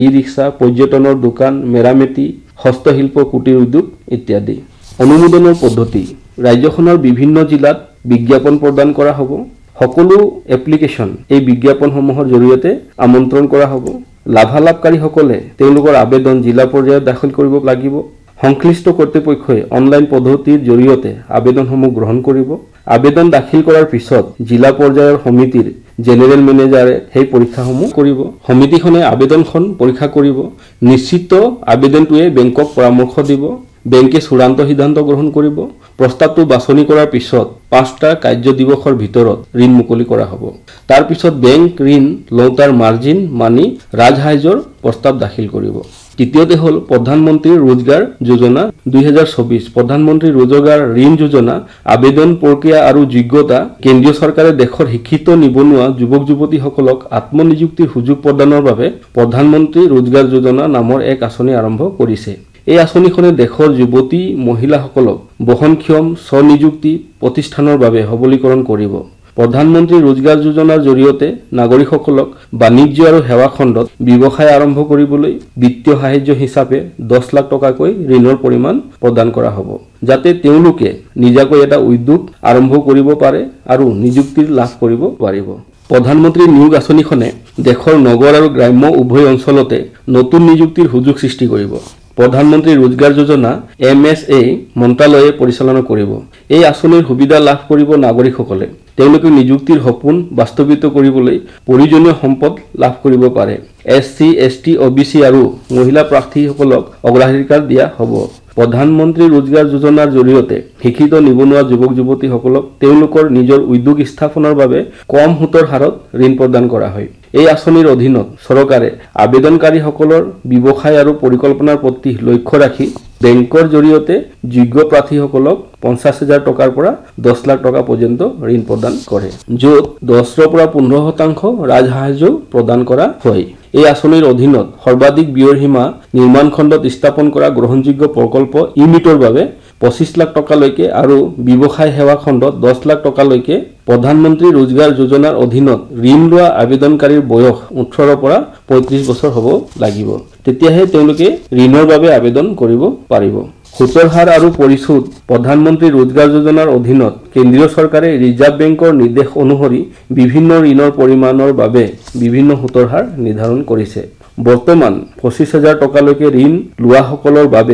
ই rickshaw, পৰ্যটনৰ দোকান, মেৰামতি, হস্তশিল্প, কুটিৰ উদ্যোগ ইত্যাদি। অনুমোদনৰ পদ্ধতি ৰাজ্যখনৰ বিভিন্ন জিলাত বিজ্ঞাপন প্ৰদান কৰা হ'ব। সকলো এপ্লিকেশ্যন এই বিজ্ঞাপনসমূহৰ জৰিয়তে আমন্ত্ৰণ কৰা হ'ব। লাভালাভকাৰীসকলে তেওঁলোকৰ আবেদন জিলা পৰ্যায়ত দাখিল কৰিব লাগিব। সংশ্লিষ্ট কৰ্তৃপক্ষই অনলাইন পদ্ধতিৰ জৰিয়তে আবেদনসমূহ গ্ৰহণ কৰিব। আবেদন দাখিল কৰাৰ পিছত জিলা পৰ্যায়ৰ সমিতিৰ জেনেৰেল মেনেজাৰে সেই পৰীক্ষাসমূহ কৰিব। সমিতিখনে আবেদনখন পৰীক্ষা কৰিব। নিশ্চিত আবেদনটোৱে বেংকক পৰামৰ্শ দিব। বেংকে চূড়ান্ত সিদ্ধান্ত গ্ৰহণ কৰিব। প্ৰস্তাৱটো বাছনি কৰাৰ পিছত 5টা কাৰ্য দিৱসৰ ভিতৰত ঋণ মুকলি কৰা হ'ব। তাৰ পিছত বেংক ঋণ লওঁতাৰ মাৰ্জিন মানি ৰাজসাহায্যৰ প্ৰস্তাৱ দাখিল কৰিব। তৃতীয়তে হ'ল প্ৰধানমন্ত্ৰী ৰোজগাৰ যোজনা 2024 প্ৰধানমন্ত্ৰী ৰোজগাৰ ঋণ যোজনা আবেদন প্ৰক্ৰিয়া আৰু যোগ্যতা। কেন্দ্ৰীয় চৰকাৰে দেশৰ শিক্ষিত নিবনুৱা যুৱক যুৱতীসকলক আত্মনিযুক্তিৰ সুযোগ প্ৰদানৰ বাবে প্ৰধানমন্ত্ৰী ৰোজগাৰ যোজনা নামৰ এক আঁচনি আৰম্ভ কৰিছে। এই আঁচনিখনে দেশৰ যুৱতী মহিলাসকলক বহনক্ষম স্বনিযুক্তি প্ৰতিষ্ঠানৰ বাবে সবলীকৰণ কৰিব। প্ৰধানমন্ত্ৰী ৰোজগাৰ যোজনাৰ জৰিয়তে নাগৰিকসকলক বাণিজ্য আৰু সেৱা খণ্ডত ব্যৱসায় আৰম্ভ কৰিবলৈ বিত্তীয় সাহায্য হিচাপে 10 লাখ টকাকৈ ঋণৰ পৰিমাণ প্ৰদান কৰা হ'ব, যাতে তেওঁলোকে নিজাকৈ এটা উদ্যোগ আৰম্ভ কৰিব পাৰে আৰু নিযুক্তি লাভ কৰিব পাৰিব। প্ৰধানমন্ত্ৰী নিয়োগ আঁচনিখনে দেশৰ নগৰ আৰু গ্ৰাম্য উভয় অঞ্চলতে নতুন নিযুক্তিৰ সুযোগ সৃষ্টি কৰিব। প্ৰধানমন্ত্ৰী ৰোজগাৰ যোজনা MSA মন্ত্ৰালয়ে পৰিচালনা কৰিব। এই আঁচনিৰ সুবিধা লাভ কৰিব নাগৰিকসকলে। তেওঁলোকে নিযুক্তিৰ সপোন বাস্তৱায়িত কৰিবলৈ প্ৰয়োজনীয় সম্পদ লাভ কৰিব পাৰে। SC, ST, OBC আৰু মহিলা প্ৰাৰ্থীসকলক অগ্ৰাধিকাৰ দিয়া হ'ব। প্ৰধানমন্ত্ৰী ৰোজগাৰ যোজনাৰ জৰিয়তে শিক্ষিত নিবনুৱা যুৱক যুৱতীসকলক তেওঁলোকৰ নিজৰ উদ্যোগ স্থাপনৰ বাবে কম সুতৰ হাৰত ঋণ প্ৰদান কৰা হয়। এই আঁচনিৰ অধীনত চৰকাৰে আবেদনকাৰীসকলৰ ব্যৱসায় আৰু পৰিকল্পনাৰ প্ৰতি লক্ষ্য ৰাখি বেংকৰ জৰিয়তে যোগ্য প্ৰাৰ্থীসকলক 50,000 টকাৰ পৰা 10 লাখ টকা পৰ্যন্ত ঋণ প্ৰদান কৰে, য'ত 10ৰ পৰা 15% ৰাজসাহায্য প্ৰদান কৰা হয়। এই আঁচনিৰ অধীনত সৰ্বাধিক ব্যয়ৰ সীমা নিৰ্মাণ খণ্ডত স্থাপন কৰা গ্ৰহণযোগ্য প্ৰকল্প ইউনিটৰ বাবে 25 লাখ টকালৈকে আৰু ব্যৱসায় সেৱা খণ্ডত 10 লাখ টকালৈকে। প্ৰধানমন্ত্ৰী ৰোজগাৰ যোজনাৰ অধীনত ঋণ লোৱা আবেদনকাৰীৰ বয়স 18ৰ পৰা 35 বছৰ হ'ব লাগিব। তেতিয়াহে তেওঁলোকে ঋণৰ বাবে আবেদন কৰিব পাৰিব। সুতৰ হাৰ আৰু পৰিশোধ প্ৰধানমন্ত্ৰী ৰোজগাৰ যোজনাৰ অধীনত কেন্দ্ৰীয় চৰকাৰে ৰিজাৰ্ভ বেংকৰ নিৰ্দেশ অনুসৰি বিভিন্ন ঋণৰ পৰিমাণৰ বাবে বিভিন্ন সুতৰ হাৰ নিৰ্ধাৰণ কৰিছে। বৰ্তমান 25,000 টকালৈকে ঋণ লোৱাসকলৰ বাবে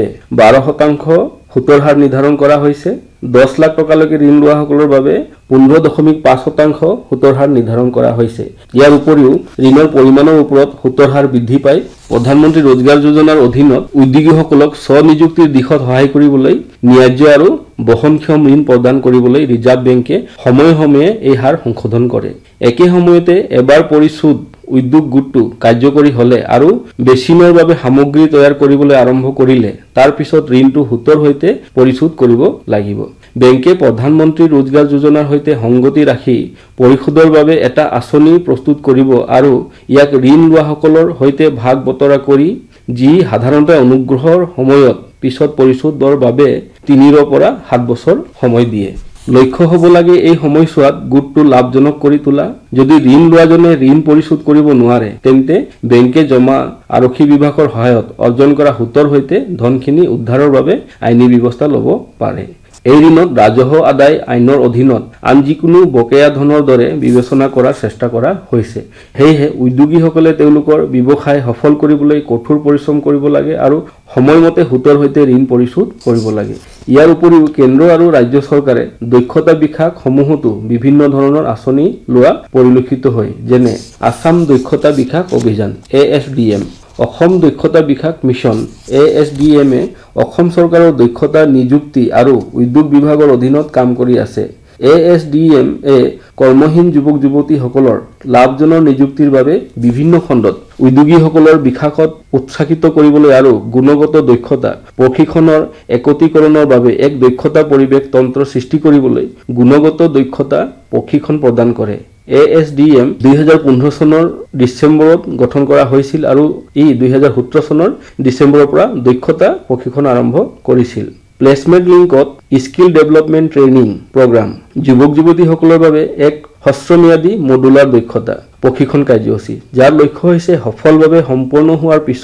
12% সুতৰ হাৰ নিৰ্ধাৰণ কৰা হৈছে। 10 লাখ টকালৈকে ঋণ লোৱাসকলৰ বাবে 15.5% সুতৰ হাৰ নিৰ্ধাৰণ কৰা হৈছে। ইয়াৰ উপৰিও ঋণৰ পৰিমাণৰ ওপৰত সুতৰ হাৰ বৃদ্ধি পায়। প্ৰধানমন্ত্ৰী ৰোজগাৰ যোজনাৰ অধীনত উদ্যোগীসকলক স্বনিযুক্তিৰ দিশত সহায় কৰিবলৈ ন্যায্য আৰু বহনক্ষম ঋণ প্ৰদান কৰিবলৈ ৰিজাৰ্ভ বেংকে সময়ে সময়ে এই হাৰ সংশোধন কৰে। একে সময়তে এবাৰ পৰিশোধ উদ্যোগ গোটটো কাৰ্যকৰী হ'লে আৰু বেচিনৰ বাবে সামগ্ৰী তৈয়াৰ কৰিবলৈ আৰম্ভ কৰিলে তাৰ পিছত ঋণটো সুতৰ সৈতে পৰিশোধ কৰিব লাগিব। বেংকে প্ৰধানমন্ত্ৰী ৰোজগাৰ যোজনাৰ সৈতে সংগতি ৰাখি পৰিশোধৰ বাবে এটা আঁচনি প্ৰস্তুত কৰিব আৰু ইয়াক ঋণ লোৱাসকলৰ সৈতে ভাগ বতৰা কৰি যি সাধাৰণতে অনুগ্ৰহৰ সময়ত পিছত পৰিশোধৰ বাবে 3ৰ পৰা 7 বছৰ সময় দিয়ে। লক্ষ্য হ'ব লাগে এই সময়ছোৱাত গোটটো লাভজনক কৰি তোলা। যদি ঋণ লোৱাজনে ঋণ পৰিশোধ কৰিব নোৱাৰে তেন্তে বেংকে জমা আৰক্ষী বিভাগৰ সহায়ত অৰ্জন কৰা সুতৰ সৈতে ধনখিনি উদ্ধাৰৰ বাবে আইনী ব্যৱস্থা ল'ব পাৰে। এই ঋণত ৰাজহ আদায় আইনৰ অধীনত আন যিকোনো বকেয়া ধনৰ দৰে বিবেচনা কৰাৰ চেষ্টা কৰা হৈছে। সেয়েহে উদ্যোগীসকলে তেওঁলোকৰ ব্যৱসায় সফল কৰিবলৈ কঠোৰ পৰিশ্ৰম কৰিব লাগে আৰু সময়মতে সুতৰ সৈতে ঋণ পৰিশোধ কৰিব লাগে। ইয়াৰ উপৰিও কেন্দ্ৰ আৰু ৰাজ্য চৰকাৰে দক্ষতা বিকাশ সমূহতো বিভিন্ন ধৰণৰ আঁচনি লোৱা পৰিলক্ষিত হয়, যেনে আসাম দক্ষতা বিকাশ অভিযান ASDM, অসম দক্ষতা বিকাশ মিছন ASDM এ অসম চৰকাৰৰ দক্ষতা নিযুক্তি আৰু উদ্যোগ বিভাগৰ অধীনত কাম কৰি আছে। ASDM এ কৰ্মহীন যুৱক যুৱতীসকলৰ লাভজনক নিযুক্তিৰ বাবে বিভিন্ন খণ্ডত উদ্যোগীসকলৰ বিকাশত উৎসাহিত কৰিবলৈ আৰু গুণগত দক্ষতা প্ৰশিক্ষণৰ একত্ৰীকৰণৰ বাবে এক দক্ষতা পৰিৱেশ তন্ত্ৰ সৃষ্টি কৰিবলৈ গুণগত দক্ষতা প্ৰশিক্ষণ প্ৰদান কৰে। ASDM 2015 চনৰ ডিচেম্বৰত গঠন কৰা হৈছিল আৰু ই 2017 চনৰ ডিচেম্বৰৰ পৰা দক্ষতা প্ৰশিক্ষণ আৰম্ভ কৰিছিল। প্লেচমেণ্ট লিংকত স্কিল ডেভেলপমেণ্ট ট্ৰেইনিং প্ৰগ্ৰাম যুৱক যুৱতীসকলৰ বাবে এক হ্ৰস্বম্যাদী মডুলাৰ দক্ষতা প্ৰশিক্ষণ কাৰ্যসূচী, যাৰ লক্ষ্য হৈছে সফলভাৱে সম্পন্ন হোৱাৰ পিছত